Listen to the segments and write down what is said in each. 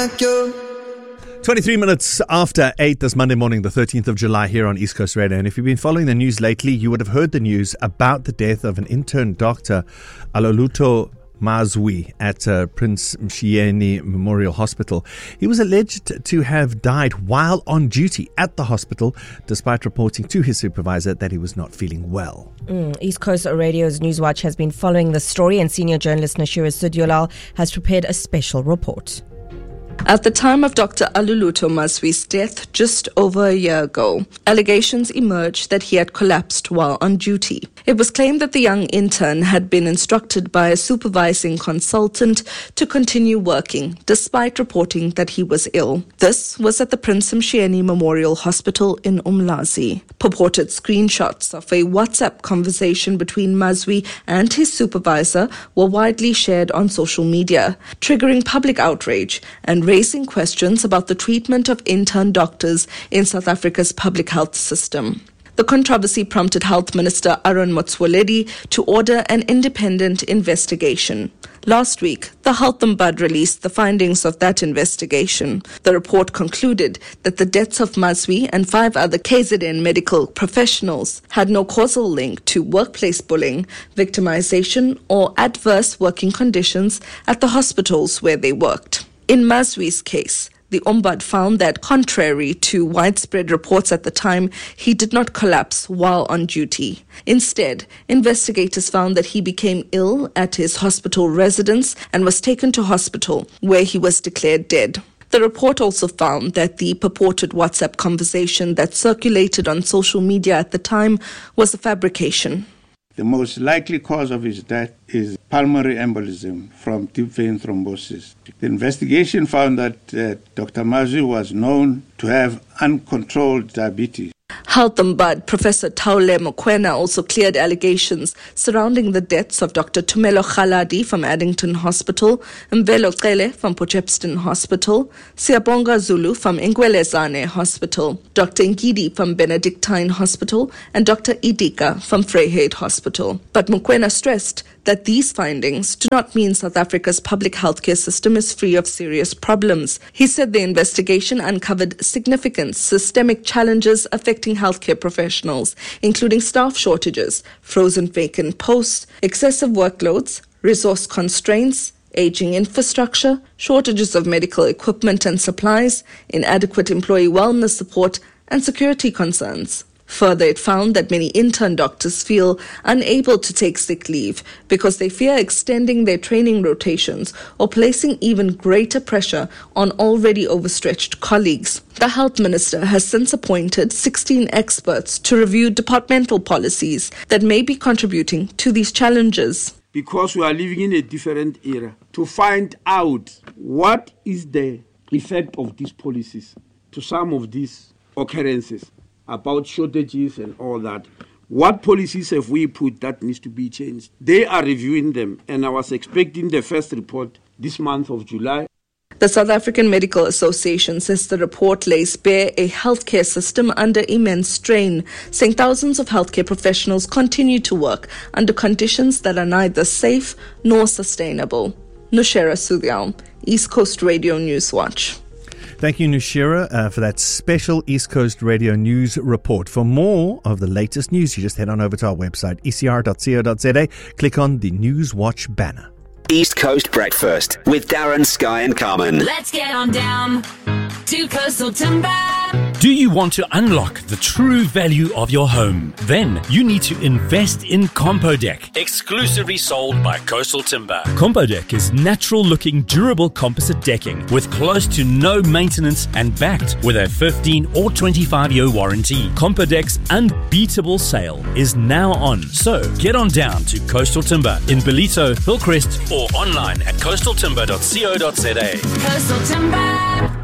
like you. 23 minutes after 8 this Monday morning, the 13th of July here on East Coast Radio. And if you've been following the news lately, you would have heard the news about the death of an intern doctor, Aloluto Mazwi, at Prince Mshiyeni Memorial Hospital. He was alleged to have died while on duty at the hospital, despite reporting to his supervisor that he was not feeling well. East Coast Radio's Newswatch has been following the story, and senior journalist Nashira Sudyolal has prepared a special report. At the time of Dr. Aloluto Mazwi's death just over a year ago, allegations emerged that he had collapsed while on duty. It was claimed that the young intern had been instructed by a supervising consultant to continue working, despite reporting that he was ill. This was at the Prince Mshiyeni Memorial Hospital in Umlazi. Purported screenshots of a WhatsApp conversation between Mazwi and his supervisor were widely shared on social media, triggering public outrage and raising questions about the treatment of intern doctors in South Africa's public health system. The controversy prompted Health Minister Aaron Motsoaledi to order an independent investigation. Last week, the Health Ombudsman released the findings of that investigation. The report concluded that the deaths of Mazwi and 5 other KZN medical professionals had no causal link to workplace bullying, victimization, or adverse working conditions at the hospitals where they worked. In Mazwi's case, the Ombudsman found that, contrary to widespread reports at the time, he did not collapse while on duty. Instead, investigators found that he became ill at his hospital residence and was taken to hospital, where he was declared dead. The report also found that the purported WhatsApp conversation that circulated on social media at the time was a fabrication. The most likely cause of his death is pulmonary embolism from deep vein thrombosis. The investigation found that Dr. Mazwi was known to have uncontrolled diabetes. Health Ombudsman Professor Taule Mokoena also cleared allegations surrounding the deaths of Dr. Tumelo Khaladi from Addington Hospital, Mvelo Cele from Potchefstroom Hospital, Siabonga Zulu from Ngwelezane Hospital, Dr. Ngidi from Benedictine Hospital, and Dr. Idika from Vryheid Hospital. But Mokoena stressed that these findings do not mean South Africa's public healthcare system is free of serious problems. He said the investigation uncovered significant systemic challenges affecting healthcare professionals, including staff shortages, frozen vacant posts, excessive workloads, resource constraints, aging infrastructure, shortages of medical equipment and supplies, inadequate employee wellness support, and security concerns. Further, it found that many intern doctors feel unable to take sick leave because they fear extending their training rotations or placing even greater pressure on already overstretched colleagues. The health minister has since appointed 16 experts to review departmental policies that may be contributing to these challenges. Because we are living in a different era, to find out what is the effect of these policies to some of these occurrences about shortages and all that. What policies have we put that needs to be changed? They are reviewing them, and I was expecting the first report this month of July. The South African Medical Association says the report lays bare a healthcare system under immense strain, saying thousands of healthcare professionals continue to work under conditions that are neither safe nor sustainable. Nushera Sudyal, East Coast Radio Newswatch. Thank you, Nushira, for that special East Coast Radio News report. For more of the latest news, you just head on over to our website, ecr.co.za. Click on the Newswatch banner. East Coast Breakfast with Darren, Sky and Carmen. Let's get on down to Coastal Timber. Do you want to unlock the true value of your home? Then you need to invest in Compodeck, exclusively sold by Coastal Timber. Compodeck is natural-looking, durable composite decking with close to no maintenance and backed with a 15 or 25-year warranty. Compodeck's unbeatable sale is now on. So get on down to Coastal Timber in Bellito, Hillcrest, or online at coastaltimber.co.za. Coastal Timber.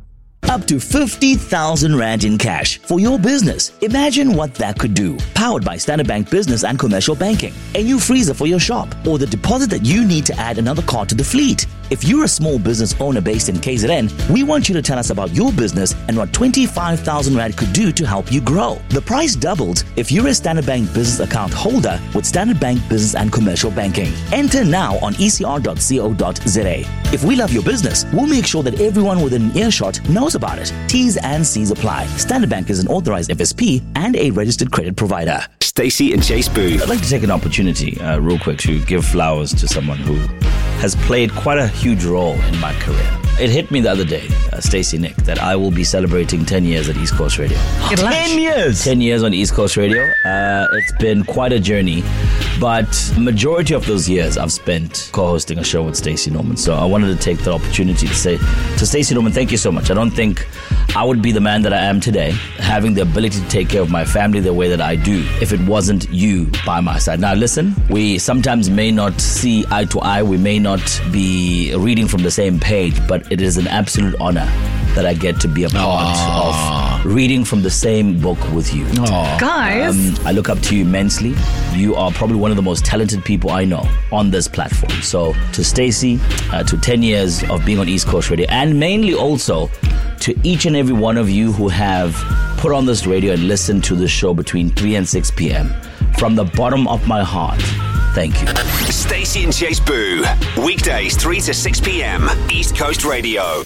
Up to 50,000 Rand in cash for your business. Imagine what that could do. Powered by Standard Bank Business and Commercial Banking. A new freezer for your shop, or the deposit that you need to add another car to the fleet. If you're a small business owner based in KZN, we want you to tell us about your business and what 25,000 Rand could do to help you grow. The price doubles if you're a Standard Bank business account holder with Standard Bank Business and Commercial Banking. Enter now on ecr.co.za. If we love your business, we'll make sure that everyone within earshot knows about it. T's and C's apply. Standard Bank is an authorized FSP and a registered credit provider. Stacey and Chase Booth. I'd like to take an opportunity real quick to give flowers to someone who has played quite a huge role in my career. It hit me the other day, Stacey Nick, that I will be celebrating 10 years at East Coast Radio. 10 years? 10 years on East Coast Radio. It's been quite a journey, but majority of those years I've spent co-hosting a show with Stacey Norman. So I wanted to take the opportunity to say to Stacey Norman, thank you so much. I don't think I would be the man that I am today, having the ability to take care of my family the way that I do, if it wasn't you by my side. Now listen, we sometimes may not see eye to eye, we may not be reading from the same page, but it is an absolute honor that I get to be a part of reading from the same book with you. Guys. I look up to you immensely. You are probably one of the most talented people I know on this platform. So to Stacey, to 10 years of being on East Coast Radio, and mainly also to each and every one of you who have put on this radio and listened to this show between 3 and 6 p.m. From the bottom of my heart, thank you. Stacey and Chase Boo. Weekdays 3 to 6 p.m. East Coast Radio.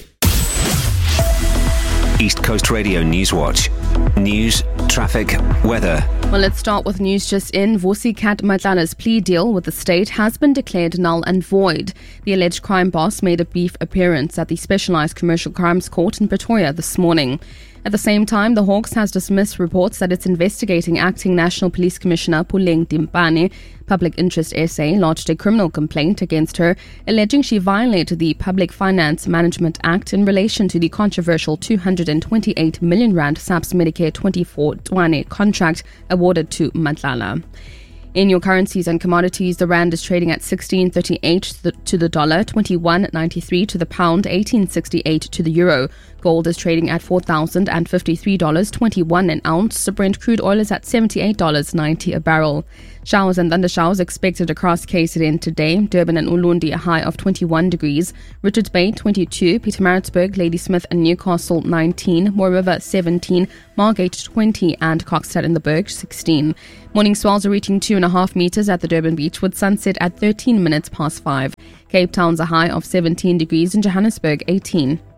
East Coast Radio News Watch. News, traffic, weather. Well, let's start with news just in. Vusi Kat Matlala's plea deal with the state has been declared null and void. The alleged crime boss made a brief appearance at the Specialized Commercial Crimes Court in Pretoria this morning. At the same time, the Hawks has dismissed reports that it's investigating Acting National Police Commissioner Puleng Dimpane. Public Interest SA lodged a criminal complaint against her, alleging she violated the Public Finance Management Act in relation to the controversial 228 million rand SAPS Medicare 24 Twane contract awarded to Matlala. In your currencies and commodities, the rand is trading at 16.38 to the dollar, 21.93 to the pound, 18.68 to the euro. Gold is trading at $4,053.21 an ounce. The Brent crude oil is at $78.90 a barrel. Showers and thundershowers expected across KZN today. Durban and Ulundi a high of 21 degrees. Richards Bay 22, Pietermaritzburg, Ladysmith and Newcastle 19, Moore River 17, Margate 20 and Kokstad in the Berg 16. Morning swells are reaching 2.5 meters at the Durban beach with sunset at 13 minutes past 5. Cape Town's a high of 17 degrees and Johannesburg 18.